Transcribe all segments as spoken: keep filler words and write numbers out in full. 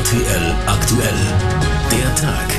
T L aktuell. Der Tag.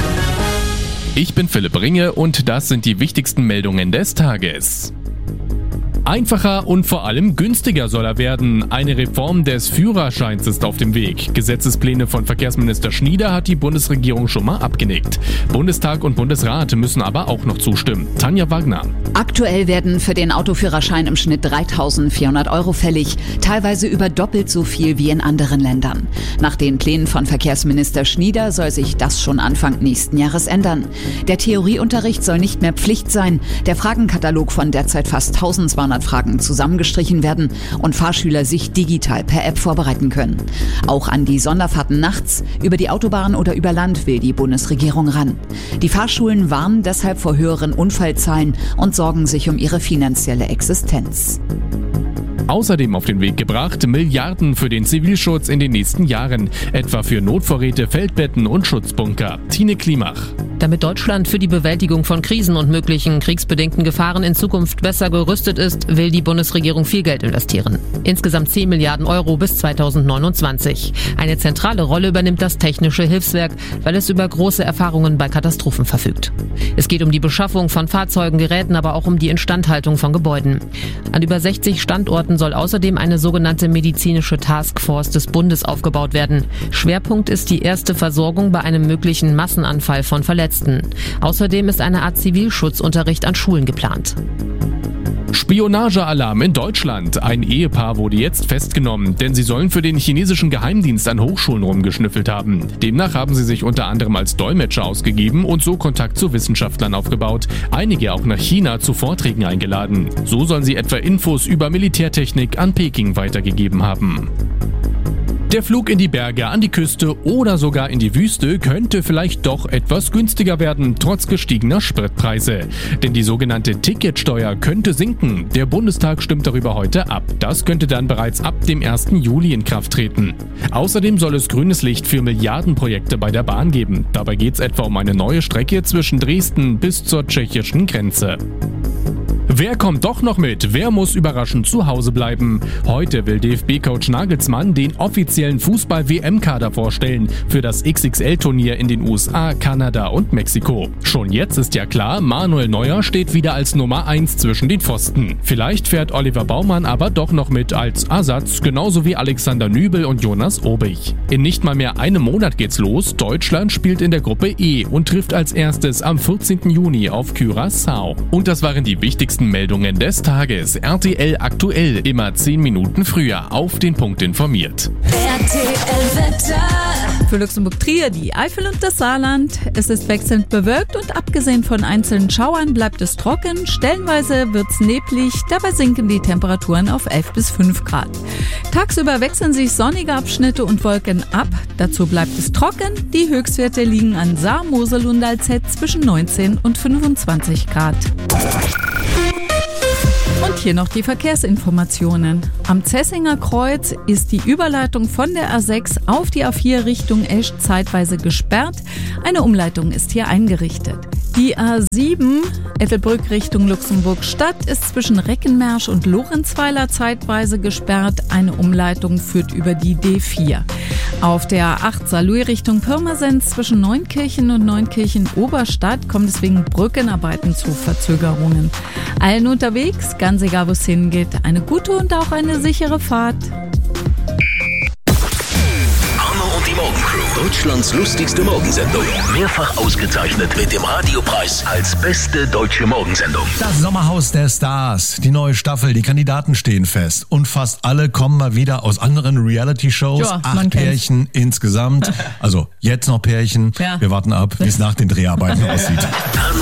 Ich bin Philipp Ringe und das sind die wichtigsten Meldungen des Tages. Einfacher und vor allem günstiger soll er werden. Eine Reform des Führerscheins ist auf dem Weg. Gesetzespläne von Verkehrsminister Schnieder hat die Bundesregierung schon mal abgenickt. Bundestag und Bundesrat müssen aber auch noch zustimmen. Tanja Wagner. Aktuell werden für den Autoführerschein im Schnitt dreitausendvierhundert Euro fällig, teilweise über doppelt so viel wie in anderen Ländern. Nach den Plänen von Verkehrsminister Schnieder soll sich das schon Anfang nächsten Jahres ändern. Der Theorieunterricht soll nicht mehr Pflicht sein, der Fragenkatalog von derzeit fast eintausendzweihundert Fragen zusammengestrichen werden und Fahrschüler sich digital per App vorbereiten können. Auch an die Sonderfahrten nachts, über die Autobahn oder über Land will die Bundesregierung ran. Die Fahrschulen warnen deshalb vor höheren Unfallzahlen und sorgen sich um ihre finanzielle Existenz. Außerdem auf den Weg gebracht Milliarden für den Zivilschutz in den nächsten Jahren, etwa für Notvorräte, Feldbetten und Schutzbunker. Tine Klimach. Damit Deutschland für die Bewältigung von Krisen und möglichen kriegsbedingten Gefahren in Zukunft besser gerüstet ist, will die Bundesregierung viel Geld investieren. Insgesamt zehn Milliarden Euro bis zweitausendneunundzwanzig. Eine zentrale Rolle übernimmt das Technische Hilfswerk, weil es über große Erfahrungen bei Katastrophen verfügt. Es geht um die Beschaffung von Fahrzeugen, Geräten, aber auch um die Instandhaltung von Gebäuden. An über sechzig Standorten soll außerdem eine sogenannte medizinische Taskforce des Bundes aufgebaut werden. Schwerpunkt ist die erste Versorgung bei einem möglichen Massenanfall von Verletzten. Außerdem ist eine Art Zivilschutzunterricht an Schulen geplant. Spionagealarm in Deutschland. Ein Ehepaar wurde jetzt festgenommen, denn sie sollen für den chinesischen Geheimdienst an Hochschulen rumgeschnüffelt haben. Demnach haben sie sich unter anderem als Dolmetscher ausgegeben und so Kontakt zu Wissenschaftlern aufgebaut. Einige auch nach China zu Vorträgen eingeladen. So sollen sie etwa Infos über Militärtechnik an Peking weitergegeben haben. Der Flug in die Berge, an die Küste oder sogar in die Wüste könnte vielleicht doch etwas günstiger werden, trotz gestiegener Spritpreise. Denn die sogenannte Ticketsteuer könnte sinken. Der Bundestag stimmt darüber heute ab. Das könnte dann bereits ab dem ersten Juli in Kraft treten. Außerdem soll es grünes Licht für Milliardenprojekte bei der Bahn geben. Dabei geht es etwa um eine neue Strecke zwischen Dresden bis zur tschechischen Grenze. Wer kommt doch noch mit? Wer muss überraschend zu Hause bleiben? Heute will D F B-Coach Nagelsmann den offiziellen Fußball-W M-Kader vorstellen für das X X L-Turnier in den U S A, Kanada und Mexiko. Schon jetzt ist ja klar, Manuel Neuer steht wieder als Nummer eins zwischen den Pfosten. Vielleicht fährt Oliver Baumann aber doch noch mit als Ersatz, genauso wie Alexander Nübel und Jonas Obich. In nicht mal mehr einem Monat geht's los. Deutschland spielt in der Gruppe E und trifft als erstes am vierzehnten Juni auf Curaçao. Und das waren die wichtigsten Meldungen des Tages. R T L aktuell, immer zehn Minuten früher auf den Punkt informiert. R T L-Wetter. Für Luxemburg-Trier, die Eifel und das Saarland. Es ist wechselnd bewölkt und abgesehen von einzelnen Schauern bleibt es trocken. Stellenweise wird's neblig, dabei sinken die Temperaturen auf elf bis fünf Grad. Tagsüber wechseln sich sonnige Abschnitte und Wolken ab. Dazu bleibt es trocken. Die Höchstwerte liegen an Saar, Mosel und Alzett zwischen neunzehn und fünfundzwanzig Grad. Und hier noch die Verkehrsinformationen. Am Zessinger Kreuz ist die Überleitung von der A sechs auf die A vier Richtung Esch zeitweise gesperrt. Eine Umleitung ist hier eingerichtet. Die A sieben, Ettelbrück Richtung Luxemburg-Stadt, ist zwischen Reckenmersch und Lorenzweiler zeitweise gesperrt. Eine Umleitung führt über die D vier. Auf der A acht Saarlouis Richtung Pirmasens zwischen Neunkirchen und Neunkirchen-Oberstadt kommt es wegen Brückenarbeiten zu Verzögerungen. Allen unterwegs, ganz egal wo es hingeht, eine gute und auch eine sichere Fahrt. Die Morgencrew, Deutschlands lustigste Morgensendung. Mehrfach ausgezeichnet mit dem Radiopreis als beste deutsche Morgensendung. Das Sommerhaus der Stars, die neue Staffel, die Kandidaten stehen fest. Und fast alle kommen mal wieder aus anderen Reality-Shows. Ja, Acht Pärchen insgesamt. Also jetzt noch Pärchen. Ja. Wir warten ab, wie es nach den Dreharbeiten aussieht.